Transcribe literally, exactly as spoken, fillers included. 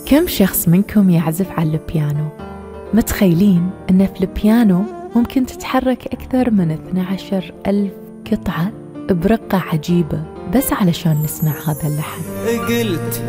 كم شخص منكم يعزف على البيانو؟ متخيلين أن في البيانو ممكن تتحرك أكثر من اثني عشر ألف قطعة برقة عجيبة بس علشان نسمع هذا اللحن؟ قلت